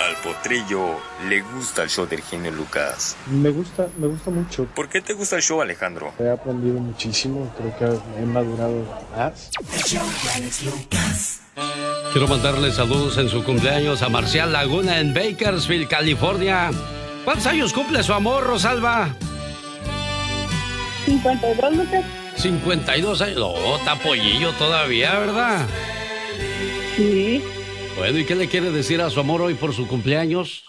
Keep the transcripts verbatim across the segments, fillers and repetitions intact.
Al potrillo le gusta el show del genio Lucas. Me gusta, me gusta mucho. ¿Por qué te gusta el show, Alejandro? He aprendido muchísimo, creo que he madurado más. Quiero mandarle saludos en su cumpleaños a Marcial Laguna en Bakersfield, California. ¿Cuántos años cumple su amor, Rosalba? cincuenta y dos, Lucas. cincuenta y dos años. No, está pollillo todavía, ¿verdad? Sí. Bueno, ¿y qué le quiere decir a su amor hoy por su cumpleaños?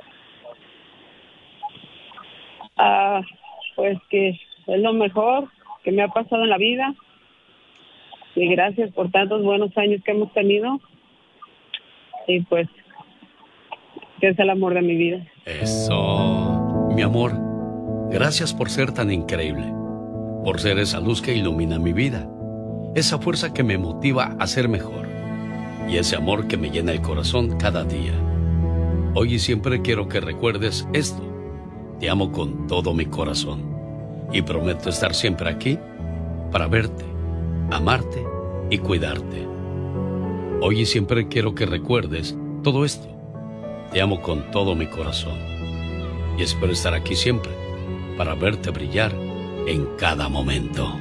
Ah, pues que es lo mejor que me ha pasado en la vida. Y gracias por tantos buenos años que hemos tenido. Y pues, que es el amor de mi vida. Eso. Mi amor, gracias por ser tan increíble. Por ser esa luz que ilumina mi vida. Esa fuerza que me motiva a ser mejor. Y ese amor que me llena el corazón cada día. Hoy y siempre quiero que recuerdes esto. Te amo con todo mi corazón. Y prometo estar siempre aquí para verte, amarte y cuidarte. Hoy y siempre quiero que recuerdes todo esto. Te amo con todo mi corazón. Y espero estar aquí siempre para verte brillar en cada momento.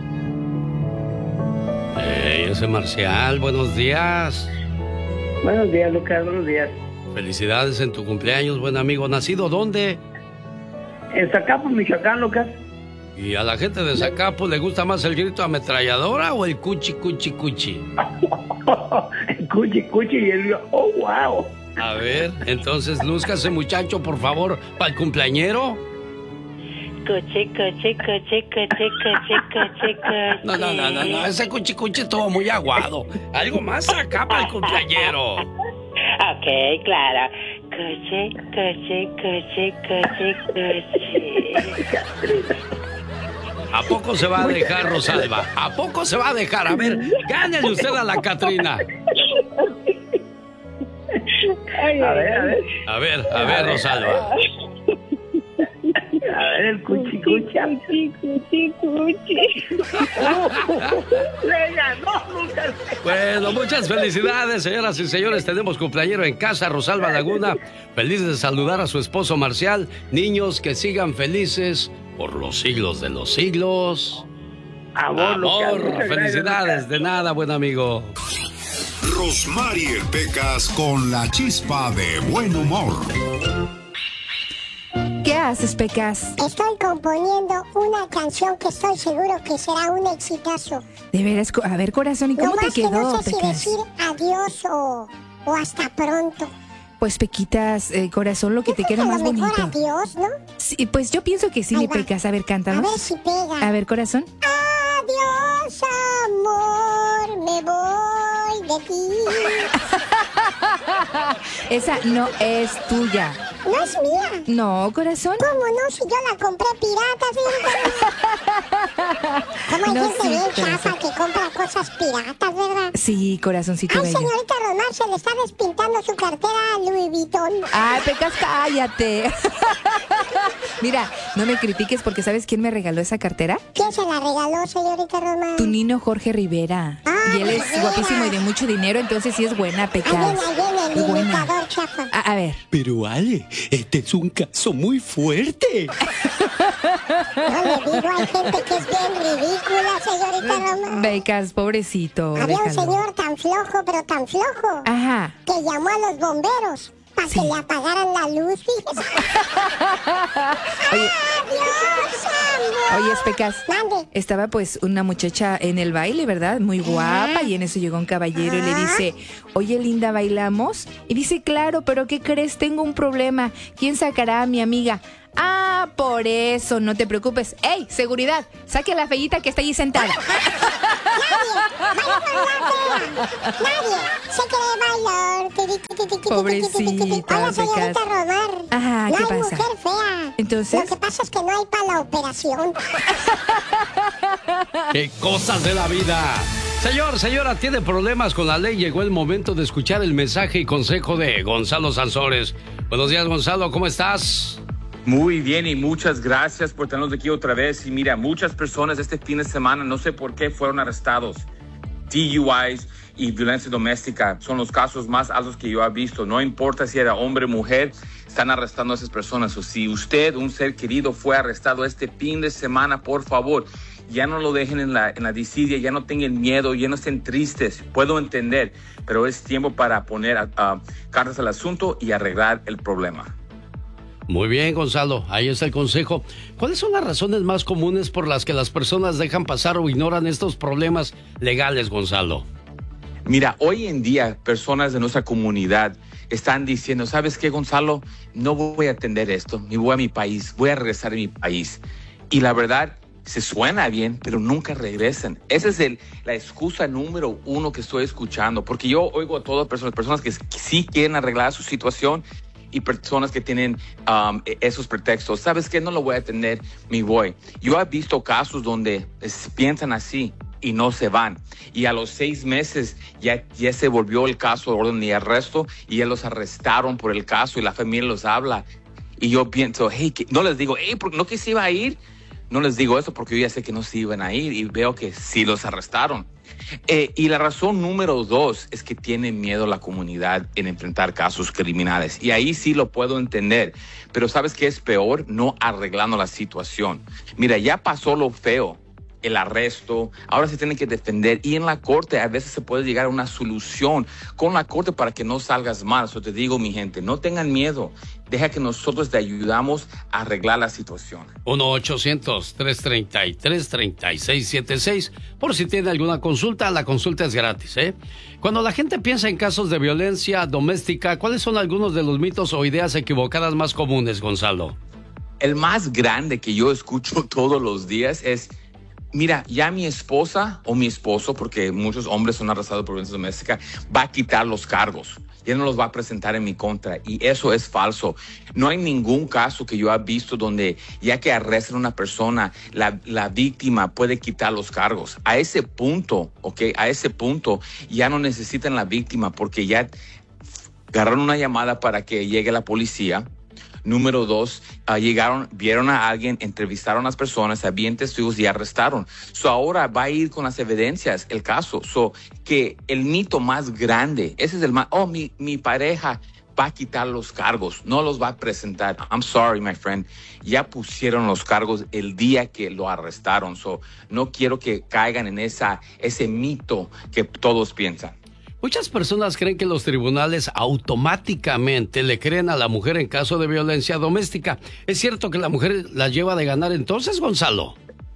Hey, ese Marcial, buenos días. Buenos días, Lucas, buenos días. Felicidades en tu cumpleaños, buen amigo. ¿Nacido dónde? En Zacapo, Michoacán, Lucas. ¿Y a la gente de Zacapo le gusta más el grito ametralladora o el cuchi, cuchi, cuchi? El cuchi, cuchi y el... ¡Oh, wow! A ver, entonces, luzca ese muchacho, por favor, para el cumpleañero. Cuchi, cuchi, cuchi, cuchi, cuchi, cuchi, cuchi. No, no, no, no, no, ese cuchi, cuchi estuvo muy aguado. Algo más acá para el cumpleañero. Ok, claro. Cuchi, cuchi, cuchi, cuchi, cuchi. ¿A poco se va a dejar, Rosalba? ¿A poco se va a dejar? A ver, gánele usted a la Catrina. A ver, a ver. A ver, a ver, Rosalba. A ver, el cuchi, cuchi. Cuchi, cuchi, cuchi. Le ganó, Lucas. Bueno, muchas felicidades, señoras y señores. Tenemos cumpleañero en casa, Rosalba Laguna. Feliz de saludar a su esposo Marcial. Niños, que sigan felices por los siglos de los siglos. Amor, Lucas, Amor, muchas felicidades. gracias, De nada, buen amigo. Rosmarie Pecas con la chispa de buen humor. ¿Qué haces, Pecas? Estoy componiendo una canción que estoy seguro que será un exitazo. De veras, a ver, corazón, ¿y cómo No te más que quedó, no sé Pecas? si decir adiós o, o hasta pronto. Pues, Pequitas, eh, corazón, lo que Yo te creo queda que a más lo mejor bonito. adiós, ¿no? Sí, pues yo pienso que sí, Ahí mi va. Pecas. A ver, A cántanos. ver si pega. A ver, corazón. Adiós, amor, me voy de ti. Esa no es tuya. No es mía. No, corazón. ¿Cómo no? Si yo la compré pirata, fíjate. Como hay No, gente sí, bien corazón. chafa que compra cosas piratas, ¿verdad? Sí, corazoncito Ay, bello. señorita Romar, se le está despintando su cartera a Louis Vuitton. Ay, Pecas, cállate. Mira, no me critiques porque ¿sabes quién me regaló esa cartera? ¿Quién se la regaló, señorita Romar? Tu nino Jorge Rivera. Ah, Y él es Rivera. guapísimo y de mucho dinero, entonces sí es buena, Ahí Pecas. viene, ahí viene el Es buena. imitador chafa. A, a ver. Pero Ale, este es un caso muy fuerte. No le digo, hay gente que es bien ridícula, señorita Romar. Pecas, pobrecito. Había un déjalo. señor tan flojo, pero tan flojo, Ajá. que llamó a los bomberos para Sí. que le apagaran la luz, fíjese. Oye, ¡Adiós, amor! oye, Pecas. Mande. Estaba pues una muchacha en el baile, ¿verdad? Muy guapa, y en eso llegó un caballero y le dice, oye, linda, ¿bailamos? Y dice, claro, pero ¿qué crees? Tengo un problema. ¿Quién sacará a mi amiga? Ah, por eso, no te preocupes. ¡Ey, seguridad! Saque a la feíta que está allí sentada. Nadie se quiere bailar. Tiri, tiri, tiri, tiri, Pobrecita, tiri, tiri, tiri. Hola, señorita Pecas. Romar. Ajá, no ¿qué hay pasa? mujer fea. Entonces. Lo que pasa es que no hay para la operación. ¡Qué cosas de la vida! Señor, señora, tiene problemas con la ley. Llegó el momento de escuchar el mensaje y consejo de Gonzalo Sansores. Buenos días, Gonzalo, ¿cómo estás? Muy bien y muchas gracias por tenernos aquí otra vez. Y mira, muchas personas este fin de semana, no sé por qué, fueron arrestados. D U Is y violencia doméstica son los casos más altos que yo he visto. No importa si era hombre o mujer, están arrestando a esas personas. O si usted, un ser querido, fue arrestado este fin de semana, por favor, ya no lo dejen en la, en la desidia, ya no tengan miedo, ya no estén tristes. Puedo entender, pero es tiempo para poner a, a, cartas al asunto y arreglar el problema. Muy bien, Gonzalo, ahí está el consejo. ¿Cuáles son las razones más comunes por las que las personas dejan pasar o ignoran estos problemas legales, Gonzalo? Mira, hoy en día personas de nuestra comunidad están diciendo, ¿sabes qué, Gonzalo? No voy a atender esto, me voy a mi país, voy a regresar a mi país. Y la verdad, se suena bien, pero nunca regresan. Esa es el, la excusa número uno que estoy escuchando, porque yo oigo a todas personas, personas que sí quieren arreglar su situación y personas que tienen um, esos pretextos. ¿Sabes qué? No lo voy a atender, me voy. Yo he visto casos donde es, piensan así y no se van. Y a los seis meses ya, ya se volvió el caso de orden de arresto y ya los arrestaron por el caso y la familia los habla. Y yo pienso, hey, que, no les digo, hey, ¿por qué no que se iba a ir? No les digo eso porque yo ya sé que no se iban a ir y veo que sí los arrestaron. Eh, y la razón número dos es que tiene miedo la comunidad en enfrentar casos criminales. Y ahí sí lo puedo entender. Pero ¿sabes qué es peor? No arreglando la situación. Mira, ya pasó lo feo, el arresto, ahora se tienen que defender. Y en la corte a veces se puede llegar a una solución con la corte para que no salgas mal. Eso te digo, mi gente, no tengan miedo. Deja que nosotros te ayudamos a arreglar la situación. uno ochocientos, trescientos treinta y tres, treinta y seis setenta y seis. Por si tiene alguna consulta, la consulta es gratis, ¿eh? Cuando la gente piensa en casos de violencia doméstica, ¿cuáles son algunos de los mitos o ideas equivocadas más comunes, Gonzalo? El más grande que yo escucho todos los días es: mira, ya mi esposa o mi esposo, porque muchos hombres son arrestados por violencia doméstica, va a quitar los cargos. Ya no los va a presentar en mi contra. Y eso es falso. No hay ningún caso que yo haya visto donde ya que arrestan a una persona, la, la víctima puede quitar los cargos. A ese punto, ¿ok? A ese punto ya no necesitan la víctima porque ya agarraron una llamada para que llegue la policía. Número dos, uh, llegaron, vieron a alguien, entrevistaron a las personas, habían testigos y arrestaron. So ahora va a ir con las evidencias el caso. So que el mito más grande, ese es el más, oh, mi, mi pareja va a quitar los cargos, no los va a presentar. I'm sorry, my friend. Ya pusieron los cargos el día que lo arrestaron. So no quiero que caigan en esa, ese mito que todos piensan. Muchas personas creen que los tribunales automáticamente le creen a la mujer en caso de violencia doméstica. ¿Es cierto que la mujer la lleva de ganar entonces, Gonzalo?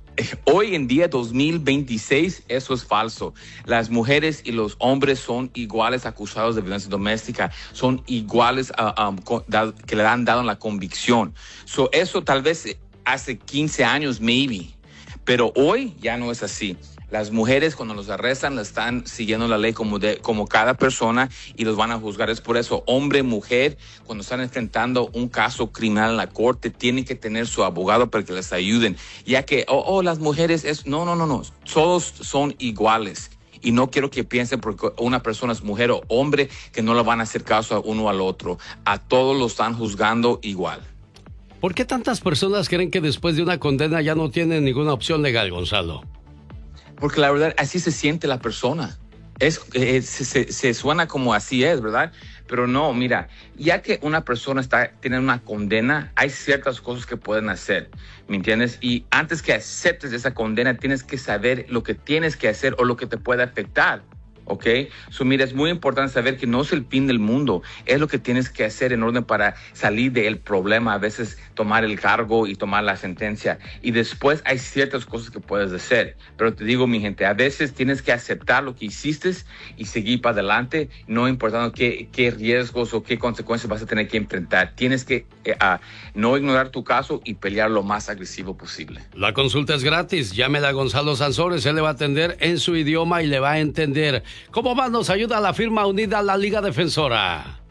Hoy en día, dos mil veintiséis, eso es falso. Las mujeres y los hombres son iguales acusados de violencia doméstica, son iguales a, um, que le han dado la convicción. So, eso tal vez hace quince años, maybe, pero hoy ya no es así. Las mujeres cuando los arrestan, están siguiendo la ley como, de, como cada persona y los van a juzgar. Es por eso, hombre, mujer, cuando están enfrentando un caso criminal en la corte, tienen que tener su abogado para que les ayuden. Ya que, oh, oh las mujeres, es no, no, no, no, todos son iguales. Y no quiero que piensen porque una persona es mujer o hombre que no le van a hacer caso a uno al otro. A todos los están juzgando igual. ¿Por qué tantas personas creen que después de una condena ya no tienen ninguna opción legal, Gonzalo? Porque la verdad, así se siente la persona. Es, es se, se suena como así es, ¿verdad? Pero no, mira, ya que una persona está tiene una condena, hay ciertas cosas que pueden hacer, ¿me entiendes? Y antes que aceptes esa condena, tienes que saber lo que tienes que hacer o lo que te puede afectar. ¿Ok? So, mira, es muy importante saber que no es el fin del mundo. Es lo que tienes que hacer en orden para salir del problema. A veces tomar el cargo y tomar la sentencia. Y después hay ciertas cosas que puedes hacer. Pero te digo, mi gente, a veces tienes que aceptar lo que hiciste y seguir para adelante, no importando qué, qué riesgos o qué consecuencias vas a tener que enfrentar. Tienes que eh, uh, no ignorar tu caso y pelear lo más agresivo posible. La consulta es gratis. Llámela a Gonzalo Sansores. Él le va a atender en su idioma y le va a entender. ¿Cómo más nos ayuda la firma unida a la Liga Defensora?